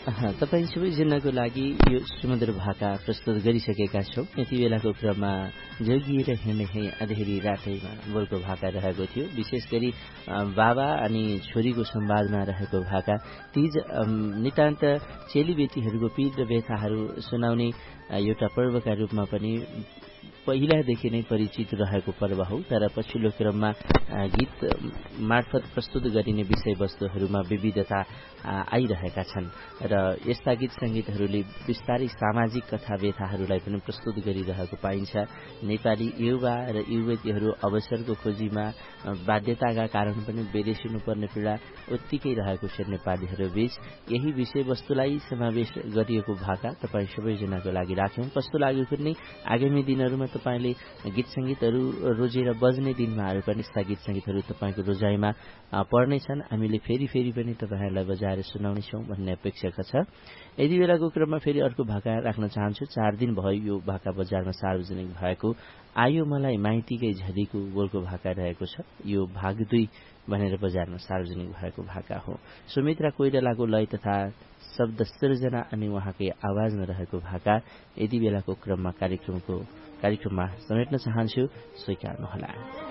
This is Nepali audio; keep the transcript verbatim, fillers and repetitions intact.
तपाईँ सबैजनाको लागि यो सुमधुर भाका प्रस्तुत गरिसकेका छौँ। यति बेलाको क्रममा जोगिएर हिँड्ने है अँधेरी रातैमा बोलको भाका रहेको थियो। विशेष गरी बाबा अनि छोरीको संवादमा रहेको भाका तीज नितान्त चेलीबेटीहरूको पीर र व्यथाहरू सुनाउने एउटा पर्वका रूपमा पनि पहिलादेखि नै परिचित रहेको पर्व हो। तर पछिल्लो क्रममा गीत मार्फत प्रस्तुत गरिने विषयवस्तुहरूमा विविधता आइरहेका छन् र यस्ता गीत संगीतहरूले विस्तारै सामाजिक कथा व्यथाहरूलाई पनि प्रस्तुत गरिरहेको पाइन्छ। नेपाली युवा र युवतीहरू अवसरको खोजीमा बाध्यताका कारण पनि विदेशिनु पर्ने पीडा उत्तिकै रहेको छ नेपालीहरू बीच। यही विषयवस्तुलाई समावेश गरिएको भाका तपाईँ सबैजनाको लागि राख्यौं। कस्तो लाग्यो कुनै आगामी दिनहरूमा तपाईले गीत संगीतहरू रोजेर बज्ने दिनमाहरू पनि यस्ता गीत संगीतहरू तपाईँको रोजाइमा पर्नेछन्। हामीले फेरि फेरि पनि तपाईँहरूलाई बजाएर सुनाउनेछौँ भन्ने अपेक्षा छ। यति बेलाको क्रममा फेरि अर्को भाका राख्न चाहन्छु। चार दिन भयो यो भाका बजारमा सार्वजनिक भएको। आयो मलाई माइतीकै झरीको बोलको भाका रहेको छ। यो भाग दुई भनेर बजारमा सार्वजनिक भएको भाका हो। सुमित्रा कोइरालाको लय तथा शब्द सृजना अनि उहाँकै आवाजमा रहेको भाका यति बेलाको क्रममा कार्यक्रमको कार्यक्रममा समेट्न चाहन्छु। स्वीकार्नुहोला।